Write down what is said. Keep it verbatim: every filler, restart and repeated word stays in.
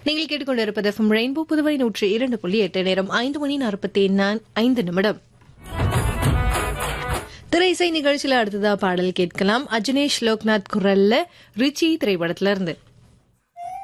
நீங்கள் கேட்டுக்கொண்டிருப்பது FM rainbow Puduvai நூற்றி இரண்டு புள்ளி எட்டு நேரம் ஐந்து மணி நாற்பத்தி ஐந்து நிமிடம். திரைசை நிகழ்ச்சியில அடுத்ததா பாடல் கேட்கலாம். அஜினேஷ் லோக்நாத் குரல்ல ரிச்சி திரைப்படத்துல இருந்து.